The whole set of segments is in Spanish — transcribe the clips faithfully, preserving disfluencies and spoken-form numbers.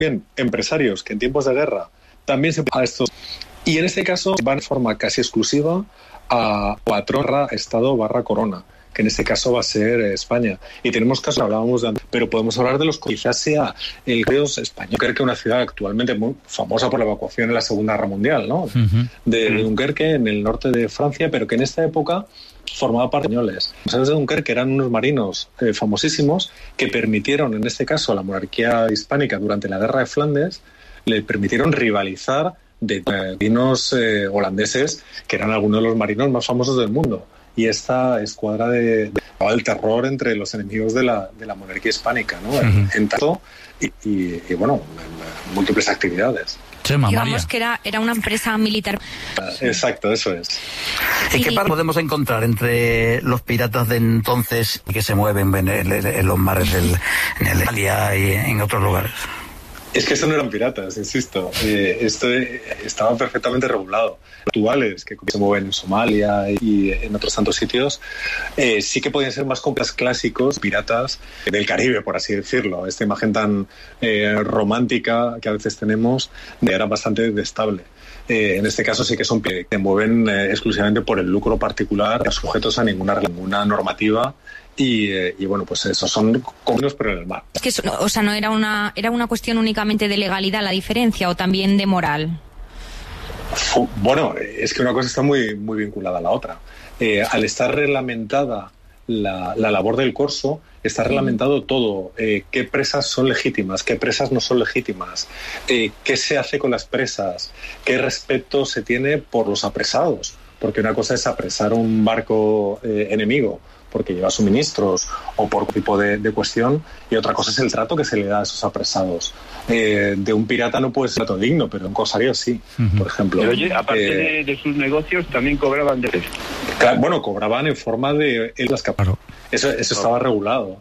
bien empresarios que en tiempos de guerra también se a estos, y en este caso van de forma casi exclusiva a patrón barra Estado barra Corona, que en este caso va a ser España. Y tenemos casos, hablábamos de antes, pero podemos hablar de los que quizás sea el Creos español. Creo que una ciudad actualmente muy famosa por la evacuación en la Segunda Guerra Mundial, ¿no? Uh-huh. De, de Dunkerque, en el norte de Francia, pero que en esta época formaba parte de españoles. Los de Dunkerque eran unos marinos eh, famosísimos que permitieron, en este caso, a la monarquía hispánica durante la Guerra de Flandes, le permitieron rivalizar de marinos eh, holandeses, que eran algunos de los marinos más famosos del mundo. Y esta escuadra de, de el terror entre los enemigos de la, de la monarquía hispánica, ¿no? Uh-huh. En, en tanto, y, y, y bueno, en, en múltiples actividades. Chema, digamos María. que era, era una empresa militar. Exacto, eso es. ¿Y sí. qué par podemos encontrar entre los piratas de entonces que se mueven en, el, en los mares del, en el Italia y en otros lugares? Es que estos no eran piratas, insisto. Eh, esto estaba perfectamente regulado. Actuales que se mueven en Somalia y en otros tantos sitios, eh, sí que podían ser más compras clásicos, piratas del Caribe, por así decirlo. Esta imagen tan eh, romántica que a veces tenemos era bastante estable. Eh, en este caso sí que son que se mueven eh, exclusivamente por el lucro particular, no sujetos a ninguna, ninguna normativa. Y, eh, y bueno, pues eso, son comunes pero en el mar. Es que, eso, o sea, no era una, era una cuestión únicamente de legalidad la diferencia, o también de moral. Bueno, es que una cosa está muy, muy vinculada a la otra. Eh, al estar reglamentada la, la labor del corso, está reglamentado todo. Eh, qué presas son legítimas, qué presas no son legítimas, eh, qué se hace con las presas, qué respeto se tiene por los apresados. Porque una cosa es apresar un barco eh, enemigo porque lleva suministros o por tipo de, de cuestión, y otra cosa es el trato que se le da a esos apresados. Eh, de un pirata no puede ser trato digno, pero un corsario sí, uh-huh. por ejemplo. Pero oye, aparte eh, de, de sus negocios, también cobraban de... Claro, bueno, cobraban en forma de... El claro. Eso, eso estaba regulado.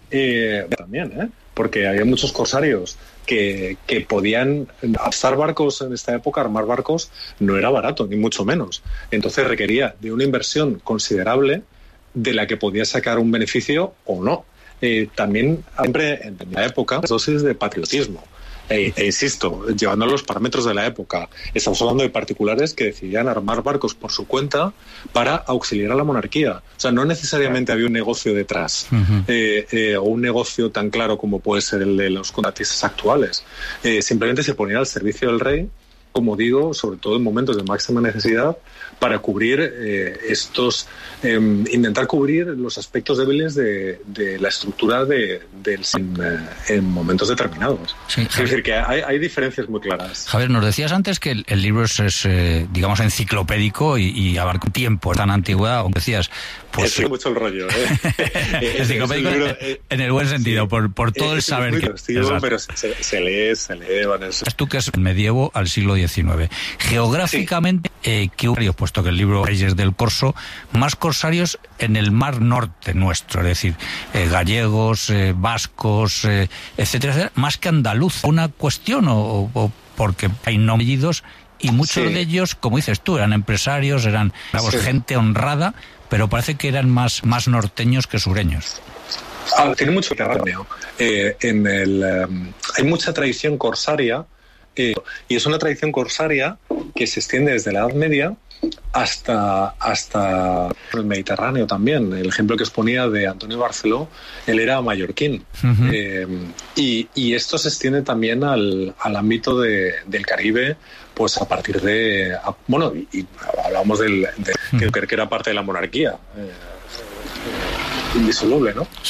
Eh, también, ¿eh? Porque había muchos corsarios que, que podían... Alzar barcos en esta época, armar barcos, no era barato, ni mucho menos. Entonces requería de una inversión considerable de la que podía sacar un beneficio o no. Eh, también, siempre en la época, dosis de patriotismo. E, e insisto, llevando los parámetros de la época, estamos hablando de particulares que decidían armar barcos por su cuenta para auxiliar a la monarquía. O sea, no necesariamente había un negocio detrás, uh-huh. eh, eh, o un negocio tan claro como puede ser el de los contratistas actuales. Eh, simplemente se ponían al servicio del rey, como digo, sobre todo en momentos de máxima necesidad, para cubrir eh, estos, eh, intentar cubrir los aspectos débiles de, de la estructura de, de en, en momentos determinados. Sí, es decir, que hay, hay diferencias muy claras. Javier, nos decías antes que el, el libro es, es eh, digamos, enciclopédico y, y abarca un tiempo tan antigüedad, o decías... Pues, es mucho el rollo, ¿eh? Enciclopédico es, eh, en el buen sentido, sí, por, por todo el saber que... Digo, pero se, se lee, se lee... Bueno, eso. Tú que es el medievo al siglo diecinueve. Geográficamente, sí. eh, ¿qué hubo? Puesto que el libro Reyes del Corso, más corsarios en el mar norte nuestro, es decir, eh, gallegos, eh, vascos, eh, etcétera, etcétera, más que andaluz. ¿Una cuestión o, o porque hay no apellidos y muchos sí. de ellos, como dices tú, eran empresarios, eran digamos, sí. gente honrada, pero parece que eran más, más norteños que sureños? Ah, tiene mucho terreno. Eh, en el, um, hay mucha tradición corsaria, eh, y es una tradición corsaria que se extiende desde la Edad Media hasta, hasta el Mediterráneo también. El ejemplo que os ponía de Antonio Barceló, él era mallorquín. Uh-huh. Eh, y, y esto se extiende también al, al ámbito de, del Caribe, pues a partir de... A, bueno, y, y hablábamos del, de, uh-huh. que era parte de la monarquía. Eh, indisoluble, ¿no?